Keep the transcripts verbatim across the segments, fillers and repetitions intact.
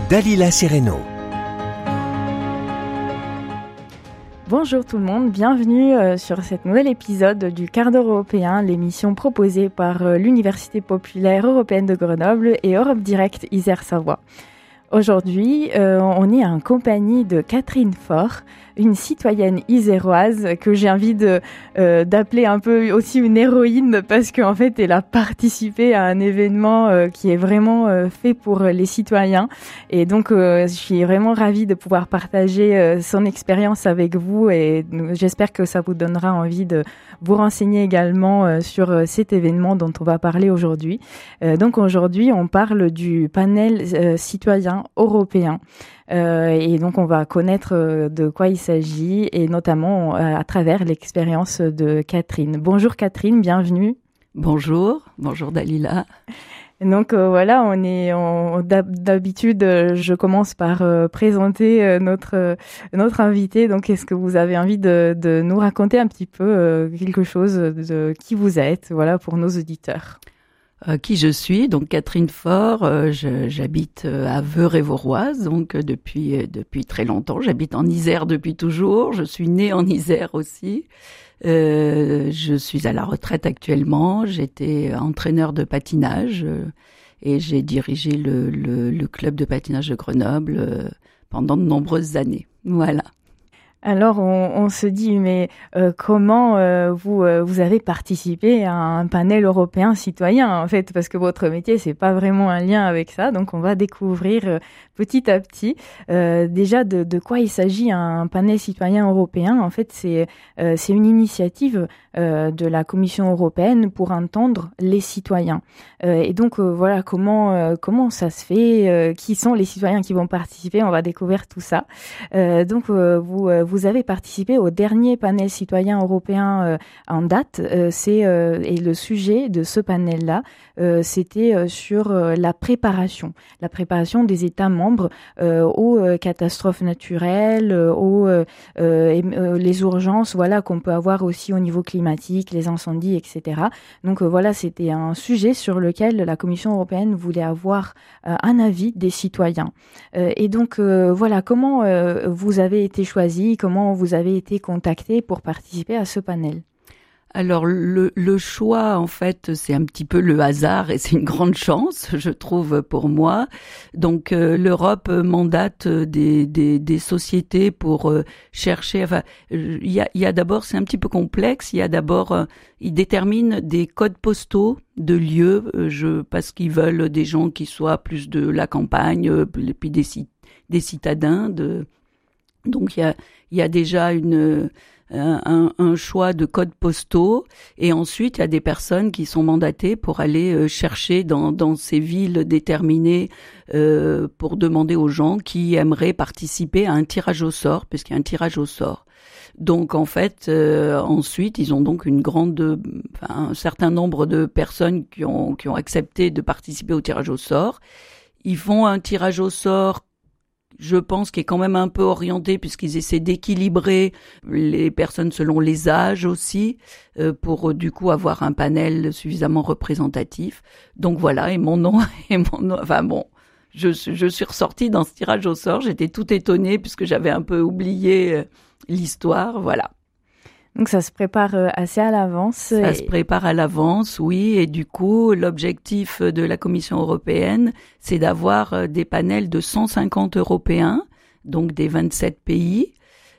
Dalila Sereno. Bonjour tout le monde, bienvenue euh, sur cet nouvel épisode du Quart d'heure européen, l'émission proposée par euh, l'Université populaire européenne de Grenoble et Europe Direct Isère Savoie. Aujourd'hui, euh, on est en compagnie de Catherine Faure, une citoyenne iséroise que j'ai envie de euh, d'appeler un peu aussi une héroïne parce qu'en fait, elle a participé à un événement euh, qui est vraiment euh, fait pour les citoyens. Et donc, euh, je suis vraiment ravie de pouvoir partager euh, son expérience avec vous et j'espère que ça vous donnera envie de vous renseigner également euh, sur euh, cet événement dont on va parler aujourd'hui. Euh, donc aujourd'hui, on parle du panel euh, citoyen européen. Euh, et donc, on va connaître euh, de quoi il s'agit et notamment euh, à travers l'expérience de Catherine. Bonjour Catherine, bienvenue. Bonjour, bonjour Dalila. Donc euh, voilà, on est on, d'habitude, euh, je commence par euh, présenter euh, notre euh, notre invité. Donc, est-ce que vous avez envie de, de nous raconter un petit peu euh, quelque chose de qui vous êtes, voilà, pour nos auditeurs? Euh, qui je suis, donc Catherine Faure, euh, je, j'habite euh, à Veur-et-Vauroise, donc euh, depuis euh, depuis très longtemps. J'habite en Isère depuis toujours. Je suis née en Isère aussi. Euh, je suis à la retraite actuellement. J'étais entraîneur de patinage euh, et j'ai dirigé le, le, le club de patinage de Grenoble euh, pendant de nombreuses années. Voilà. Alors, on, on se dit, mais euh, comment euh, vous euh, vous avez participé à un panel européen citoyen, en fait, parce que votre métier, c'est pas vraiment un lien avec ça. Donc, on va découvrir euh, petit à petit euh, déjà de, de quoi il s'agit un panel citoyen européen. En fait, c'est euh, c'est une initiative euh, de la Commission européenne pour entendre les citoyens. Euh, et donc, euh, voilà, comment euh, comment ça se fait, euh, qui sont les citoyens qui vont participer. On va découvrir tout ça. Euh, donc, euh, vous euh, Vous avez participé au dernier panel citoyen européen euh, en date. Euh, c'est euh, et le sujet de ce panel-là, euh, c'était euh, sur euh, la préparation, la préparation des États membres euh, aux euh, catastrophes naturelles, euh, aux euh, euh, les urgences, voilà, qu'on peut avoir aussi au niveau climatique, les incendies, et cetera. Donc euh, voilà, c'était un sujet sur lequel la Commission européenne voulait avoir euh, un avis des citoyens. Euh, et donc euh, voilà, comment euh, vous avez été choisi? Comment vous avez été contacté pour participer à ce panel? Alors le, le choix, en fait, c'est un petit peu le hasard et c'est une grande chance, je trouve, pour moi. Donc euh, l'Europe mandate des, des, des sociétés pour euh, chercher. Enfin, il y a, il y a d'abord, c'est un petit peu complexe. Il y a d'abord, euh, ils déterminent des codes postaux de lieux, euh, je, parce qu'ils veulent des gens qui soient plus de la campagne, euh, puis des, des citadins. De, donc il y a, il y a déjà une Un, un choix de codes postaux et ensuite il y a des personnes qui sont mandatées pour aller euh, chercher dans, dans ces villes déterminées euh, pour demander aux gens qui aimeraient participer à un tirage au sort, puisqu'il y a un tirage au sort. Donc en fait, euh, ensuite ils ont donc une grande, enfin, un certain nombre de personnes qui ont qui ont accepté de participer au tirage au sort. Ils font un tirage au sort, je pense, qui est quand même un peu orienté puisqu'ils essaient d'équilibrer les personnes selon les âges aussi, euh, pour euh, du coup avoir un panel suffisamment représentatif. Donc voilà, et mon nom, et mon nom, enfin bon, je, je suis ressortie dans ce tirage au sort. J'étais tout étonnée puisque j'avais un peu oublié euh, l'histoire, voilà. Donc ça se prépare assez à l'avance. Ça et... se prépare à l'avance, oui. Et du coup, l'objectif de la Commission européenne, c'est d'avoir des panels de cent cinquante Européens, donc des vingt-sept pays,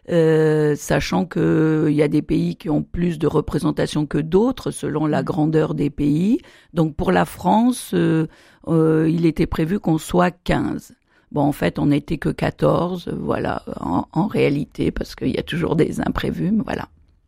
euh, sachant que il y a des pays qui ont plus de représentation que d'autres selon la grandeur des pays. Donc pour la France, euh, euh, il était prévu qu'on soit quinze. Bon, en fait, on n'était que quatorze, voilà, en, en réalité, parce qu'il y a toujours des imprévus, mais voilà.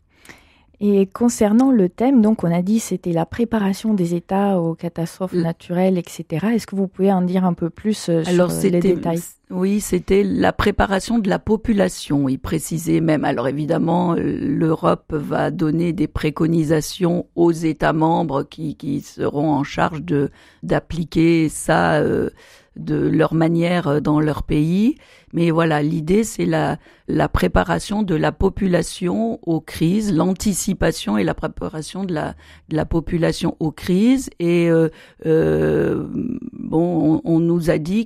Et concernant le thème, donc on a dit c'était la préparation des États aux catastrophes Le... naturelles, et cetera. Est-ce que vous pouvez en dire un peu plus euh, alors, sur les détails? Oui, c'était la préparation de la population. Il précisait même, alors évidemment, l'Europe va donner des préconisations aux États membres qui, qui seront en charge de d'appliquer ça euh, de leur manière dans leur pays. Mais voilà, l'idée, c'est la, la préparation de la population aux crises, l'anticipation et la préparation de la, de la population aux crises. Et euh, euh, bon, on, on nous a dit